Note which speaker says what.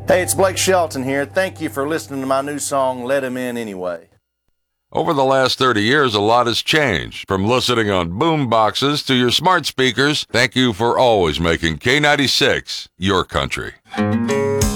Speaker 1: Hey, it's Blake Shelton here. Thank you for listening to my new song, Let Him In Anyway.
Speaker 2: Over the last 30 years, a lot has changed. From listening on boom boxes to your smart speakers, thank you for always making K96 your country.